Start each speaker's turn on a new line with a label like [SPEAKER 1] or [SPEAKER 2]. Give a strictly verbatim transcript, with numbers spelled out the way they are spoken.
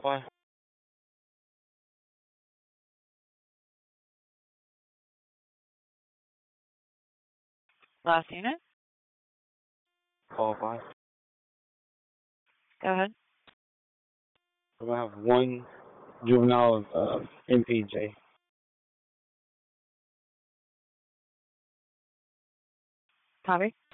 [SPEAKER 1] qualify.
[SPEAKER 2] Last unit?
[SPEAKER 1] Qualify.
[SPEAKER 2] Go ahead.
[SPEAKER 1] We're gonna have one juvenile uh, M P J.
[SPEAKER 2] Copy.